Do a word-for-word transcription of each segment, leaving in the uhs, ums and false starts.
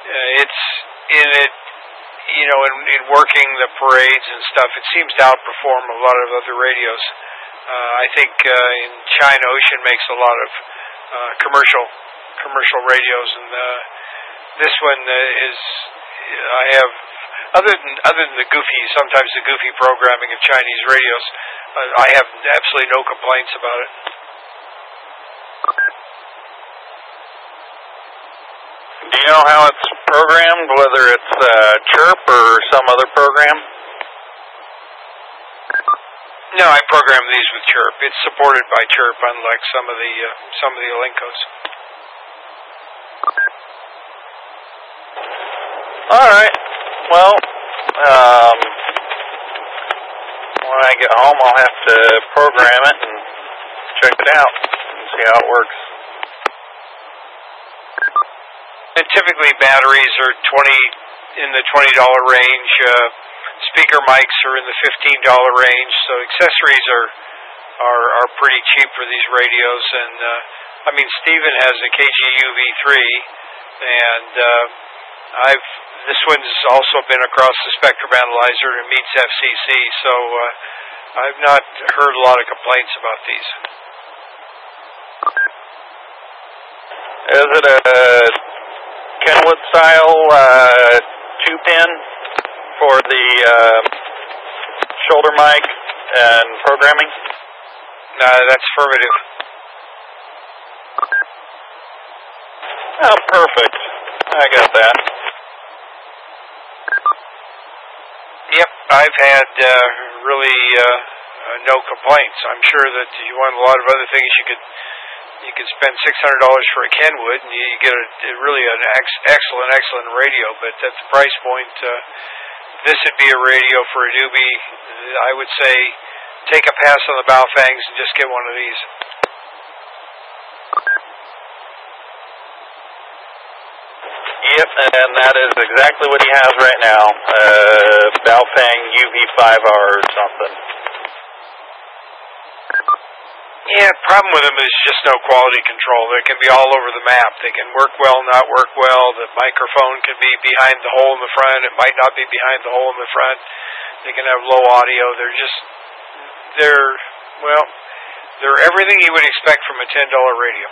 uh, it's in it, you know, in, in working the parades and stuff, it seems to outperform a lot of other radios. Uh, I think uh, in China, Ocean makes a lot of uh, commercial commercial radios, and uh, this one uh, is. I have other than other than the goofy, sometimes the goofy programming of Chinese radios. Uh, I have absolutely no complaints about it. Do you know how it's programmed, whether it's uh, Chirp or some other program? No, I program these with Chirp. It's supported by Chirp, unlike some of the uh, some of the Alincos. All right. Well, um, when I get home, I'll have to program it and check it out and see how it works. And typically, batteries are twenty in the twenty dollar range. Uh, speaker mics are in the fifteen dollar range. So accessories are are are pretty cheap for these radios. And uh, I mean, Stephen has a K G U V three, and uh, I've this one's also been across the spectrum analyzer and meets F C C. So uh, I've not heard a lot of complaints about these. Is it a Kenwood style uh, two pin for the uh, shoulder mic and programming? No, that's affirmative. Oh, perfect. I got that. Yep, I've had uh, really uh, uh, no complaints. I'm sure that you want a lot of other things. You could you could spend six hundred dollars for a Kenwood, and you get a, a really an ex excellent, excellent radio. But at the price point, uh, this would be a radio for a newbie. I would say take a pass on the Baofangs and just get one of these. Yep, and that is exactly what he has right now. Uh, Baofeng U V five R or something. Yeah, the problem with them is just no quality control. They can be all over the map. They can work well, not work well. The microphone can be behind the hole in the front. It might not be behind the hole in the front. They can have low audio. They're just, they're, well, they're everything you would expect from a ten dollar radio.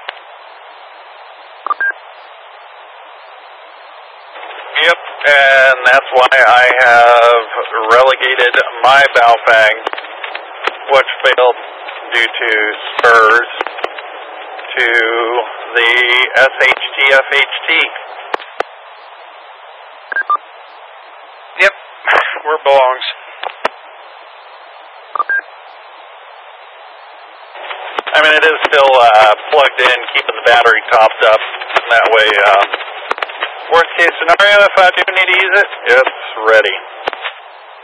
Yep, and that's why I have relegated my Baofeng, which failed due to spurs, to the S H T F H T. Yep, where it belongs. I mean, it is still uh, plugged in, keeping the battery topped up, and that way, uh, worst case scenario, if I do need to use it, it's ready.